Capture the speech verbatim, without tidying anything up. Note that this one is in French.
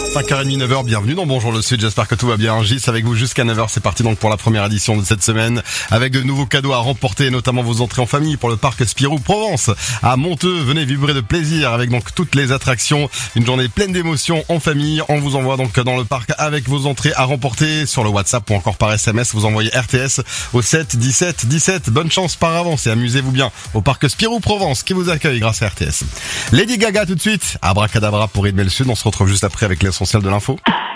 cinq heures trente, neuf heures, bienvenue dans Bonjour le Sud, j'espère que tout va bien. Gis avec vous jusqu'à neuf heures, c'est parti donc pour la première édition de cette semaine avec de nouveaux cadeaux à remporter, notamment vos entrées en famille pour le parc Spirou Provence à Monteux. Venez vibrer de plaisir avec donc toutes les attractions, une journée pleine d'émotions en famille. On vous envoie donc dans le parc avec vos entrées à remporter sur le WhatsApp ou encore par S M S. Vous envoyez R T S au sept dix-sept dix-sept. Bonne chance par avance et amusez-vous bien au parc Spirou Provence qui vous accueille grâce à R T S. Lady Gaga tout de suite, abracadabra pour rythmer le Sud. On se retrouve juste après avec l'essentiel de l'info.